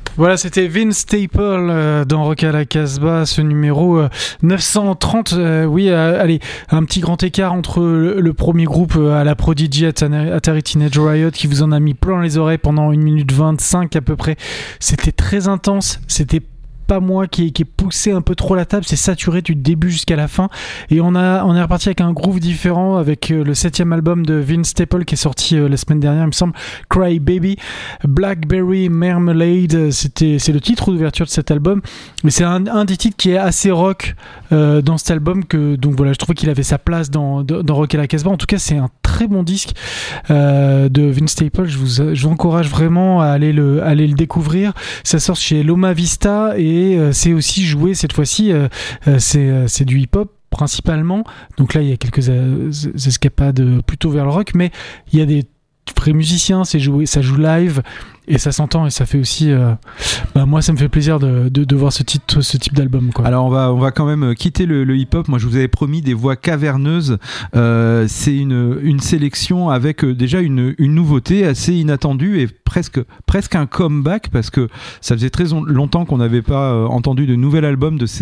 Voilà, c'était Vince Staple dans Rock à la Casbah, ce numéro 930. Allez, un petit grand écart entre le premier groupe à la Prodigy, Atari Teenage Riot, qui vous en a mis plein les oreilles pendant 1 minute 25 à peu près. C'était très intense, c'était pas moi qui ai poussé un peu trop la table, c'est saturé du début jusqu'à la fin, et on est reparti avec un groove différent avec le 7e album de Vince Staple qui est sorti la semaine dernière, il me semble, Cry Baby. Blackberry Marmalade, c'est le titre d'ouverture de cet album, mais c'est un des titres qui est assez rock dans cet album, donc voilà, je trouvais qu'il avait sa place dans Rock à la Casbah. En tout cas, c'est un très bon disque de Vince Staple. Je vous encourage vraiment à aller le découvrir. Ça sort chez Loma Vista, et c'est aussi joué cette fois-ci, c'est du hip-hop principalement, donc là il y a quelques escapades plutôt vers le rock, mais il y a des vrais musiciens, ça joue live et ça s'entend, et ça fait aussi moi ça me fait plaisir de voir ce type d'album, quoi. Alors on va quand même quitter le hip-hop. Moi je vous avais promis des voix caverneuses, c'est une sélection avec déjà une nouveauté assez inattendue et presque un comeback, parce que ça faisait très longtemps qu'on n'avait pas entendu de nouvel album de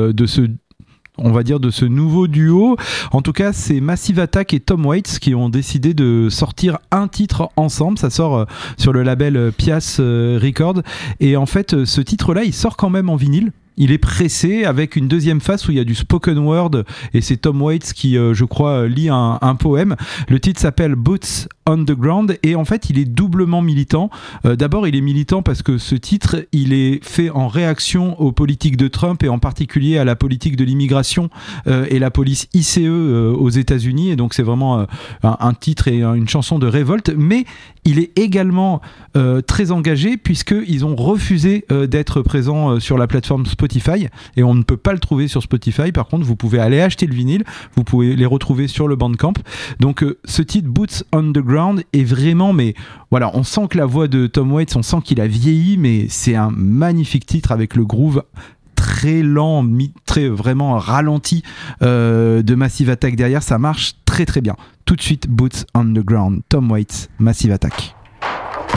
ce nouveau duo. En tout cas, c'est Massive Attack et Tom Waits qui ont décidé de sortir un titre ensemble. Ça sort sur le label Pias Records. Et en fait, ce titre-là, il sort quand même en vinyle. Il est pressé avec une deuxième face où il y a du spoken word, et c'est Tom Waits qui, je crois, lit un poème. Le titre s'appelle Boots on the Ground, et en fait il est doublement militant. D'abord, il est militant parce que ce titre, il est fait en réaction aux politiques de Trump, et en particulier à la politique de l'immigration et la police ICE aux États-Unis, et donc c'est vraiment un titre et une chanson de révolte. Mais il est également très engagé, puisqu'ils ont refusé d'être présents sur la plateforme Spotify, et on ne peut pas le trouver sur Spotify. Par contre, vous pouvez aller acheter le vinyle, vous pouvez les retrouver sur le Bandcamp. Donc ce titre Boots on the Ground est vraiment, mais voilà, on sent que la voix de Tom Waits, on sent qu'il a vieilli, mais c'est un magnifique titre avec le groove très lent, très vraiment ralenti de Massive Attack derrière. Ça marche très très bien. Tout de suite, Boots on the Ground, Tom Waits, Massive Attack.